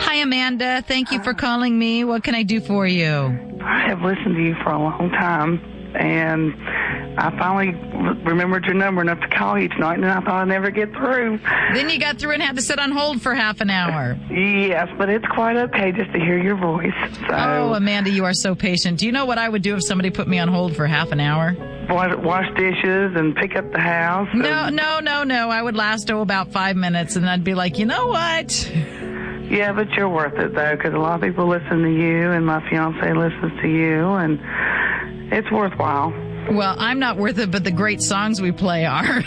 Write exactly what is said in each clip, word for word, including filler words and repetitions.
Hi, Amanda. Thank you for calling me. What can I do for you? I have listened to you for a long time, and I finally remembered your number enough to call you tonight, and I thought I'd never get through. Then you got through and had to sit on hold for half an hour. Yes, but it's quite okay just to hear your voice. So. Oh, Amanda, you are so patient. Do you know what I would do if somebody put me on hold for half an hour? Wash dishes and pick up the house? And... No, no, no, no. I would last, oh, about five minutes, and I'd be like, you know what? Yeah, but you're worth it, though, because a lot of people listen to you, and my fiancé listens to you, and it's worthwhile. Well, I'm not worth it, but the great songs we play are.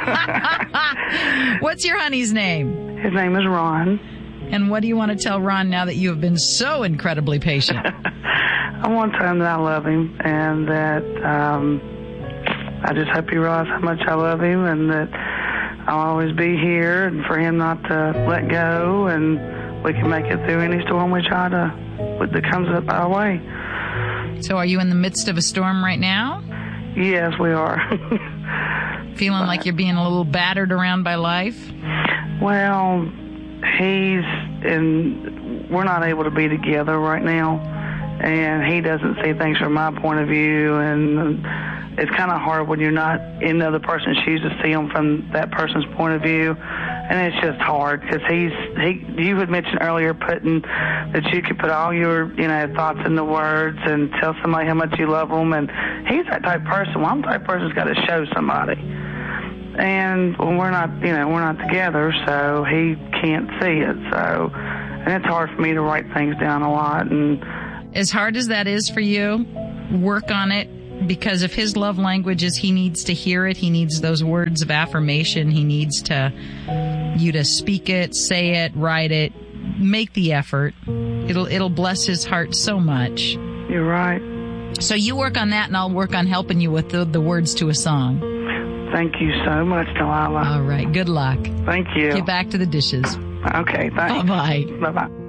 What's your honey's name? His name is Ron. And what do you want to tell Ron now that you have been so incredibly patient? I want to tell him that I love him, and that um, I just hope he realizes how much I love him, and that I'll always be here, and for him not to let go, and we can make it through any storm we try to, that comes up our way. So are you in the midst of a storm right now? Yes, we are. Feeling but, like you're being a little battered around by life? Well, he's in, we're not able to be together right now, and he doesn't see things from my point of view, and it's kind of hard when you're not in the other person's shoes to see them from that person's point of view. And it's just hard because he's, he, you had mentioned earlier putting, that you could put all your, you know, thoughts into words and tell somebody how much you love them. And he's that type of person. Well, I'm the type of person who's got to show somebody. And well, we're not, you know, we're not together, so he can't see it. So, and it's hard for me to write things down a lot. And as hard as that is for you, work on it. Because if his love language is he needs to hear it, he needs those words of affirmation, he needs to you to speak it, say it, write it, make the effort. It'll it'll bless his heart so much. You're right. So you work on that, and I'll work on helping you with the, the words to a song. Thank you so much, Delilah. All right. Good luck. Thank you. Get back to the dishes. Okay, thanks. Bye-bye. Bye-bye.